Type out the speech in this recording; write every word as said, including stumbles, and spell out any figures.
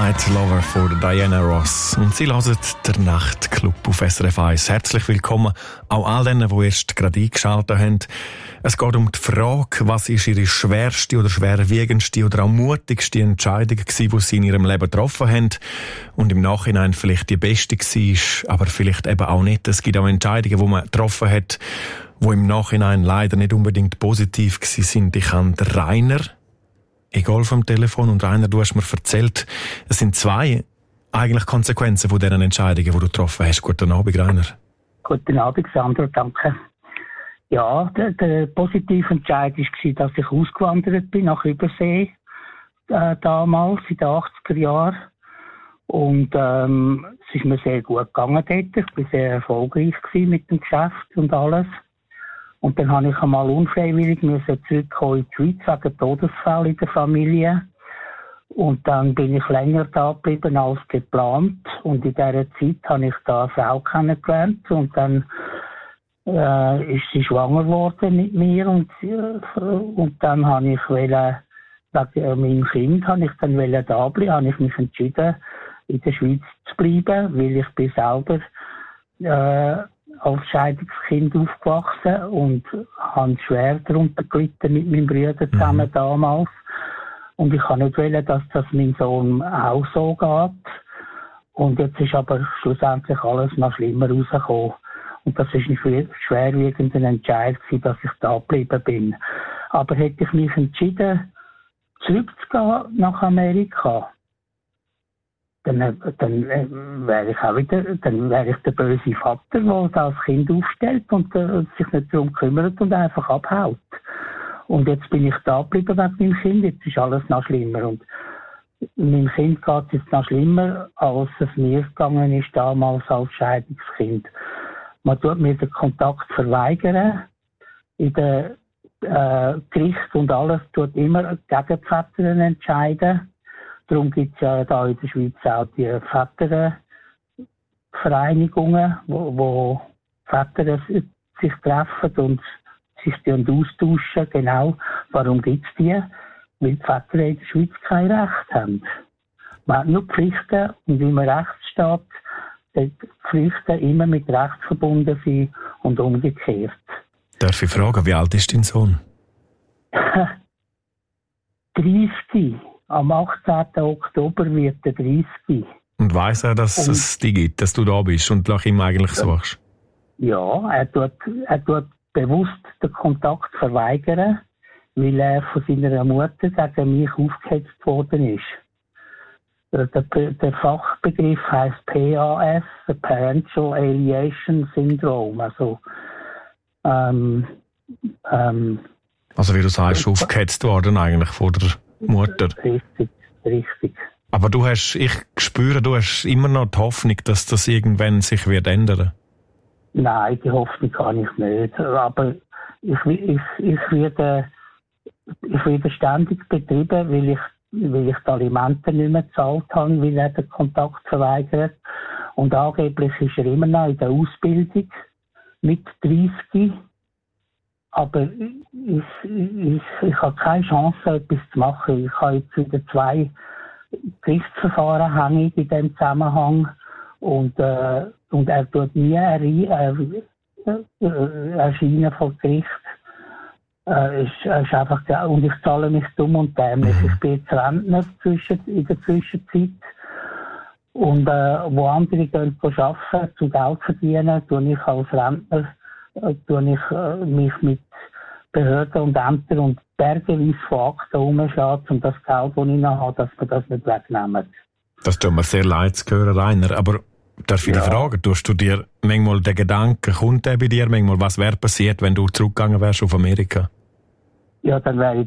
Night Lover von Diana Ross. Und Sie hören den Nachtclub auf S R F eins. Herzlich willkommen auch all denen, die erst gerade eingeschaltet haben. Es geht um die Frage, was ist Ihre schwerste oder schwerwiegendste oder auch mutigste Entscheidung gewesen, die Sie in Ihrem Leben getroffen haben und im Nachhinein vielleicht die beste war, aber vielleicht eben auch nicht. Es gibt auch Entscheidungen, die man getroffen hat, die im Nachhinein leider nicht unbedingt positiv gewesen sind. Ich habe den Rainer egal vom Telefon. Und Rainer, du hast mir erzählt, es sind zwei eigentlich Konsequenzen von diesen Entscheidungen, die du getroffen hast. Guten Abend, Rainer. Guten Abend, Sandro, danke. Ja, der, der positive Entscheid war, dass ich ausgewandert bin nach Übersee, äh, damals, in den achtziger Jahren. Und ähm, es ist mir sehr gut gegangen dort. Ich war sehr erfolgreich mit dem Geschäft und alles. Und dann habe ich einmal unfreiwillig müssen zurückkommen in die Schweiz wegen Todesfall in der Familie. Und dann bin ich länger da geblieben als geplant. Und in dieser Zeit habe ich da eine Frau kennengelernt. Und dann äh, ist sie schwanger geworden mit mir. Und, äh, und dann habe ich wollen, wegen meinem Kind, habe ich dann wollen da bleiben, habe ich mich entschieden, in der Schweiz zu bleiben, weil ich bin selber äh, als Scheidungskind aufgewachsen und habe schwer darunter gelitten mit meinem Bruder zusammen mhm. damals. Und ich kann nicht wollen, dass das meinem Sohn auch so geht. Und jetzt ist aber schlussendlich alles noch schlimmer rausgekommen. Und das ist ein schwerwiegender Entscheid gewesen, dass ich da geblieben bin. Aber hätte ich mich entschieden, zurückzugehen nach Amerika, dann, dann wäre ich auch wieder, dann wäre ich der böse Vater, der das Kind aufstellt und äh, sich nicht darum kümmert und einfach abhaut. Und jetzt bin ich da geblieben wegen meinem Kind, jetzt ist alles noch schlimmer. Und meinem Kind geht es jetzt noch schlimmer, als es mir gegangen ist damals als Scheidungskind. Man tut mir den Kontakt verweigern. In der äh, Gericht und alles tut immer gegen die Väter entscheiden. Darum gibt es ja da in der Schweiz auch die Vätervereinigungen, wo, wo Väter sich treffen und sich dann austauschen. Genau, warum gibt es die? Weil die Väter in der Schweiz kein Recht haben. Man hat nur Pflichten und wie man Recht steht, die Pflichten immer mit Recht verbunden sind und umgekehrt. Darf ich fragen, wie alt ist dein Sohn? dreißig. Am achtzehnten Oktober wird er dreißig. Und weiss er, dass und, es dich gibt, dass du da bist und nach ihm eigentlich suchst? Ja, er tut, er tut bewusst den Kontakt verweigern, weil er von seiner Mutter gegen mich aufgehetzt worden ist. Der, der, der Fachbegriff heisst P A S, Parental Alienation Syndrome. Also, ähm, ähm, also wie du sagst, äh, aufgehetzt worden eigentlich von der Mutter. Richtig, richtig. Aber du hast, ich spüre, du hast immer noch die Hoffnung, dass das irgendwann sich wird ändern. Nein, die Hoffnung habe ich nicht. Aber ich, ich, ich, werde, ich werde ständig betrieben, weil ich, weil ich die Alimente nicht mehr gezahlt habe, weil er den Kontakt verweigert. Und angeblich ist er immer noch in der Ausbildung mit dreißig. Aber ich, ich, ich habe keine Chance, etwas zu machen. Ich habe jetzt wieder zwei Gerichtsverfahren hängig in diesem Zusammenhang. Und, äh, und er tut nie erscheinen äh, vor Gericht. Äh, ist, ist einfach, und ich zahle mich dumm und dämlich. Ich bin jetzt Rentner zwischen, in der Zwischenzeit. Und äh, wo andere gehen arbeiten, zum Geld verdienen, tue ich als Rentner tue ich äh, mich mit Behörden und Ämtern und bergeweise von Akten umschlagen, um das Geld, das ich noch habe, dass wir das nicht wegnehmen. Das tut mir sehr leid zu hören, Rainer. Aber darf ich ja. dich fragen, tust du dir manchmal den Gedanken, kommt der bei dir manchmal, was wäre passiert, wenn du zurückgegangen wärst auf Amerika? Ja, dann wäre ich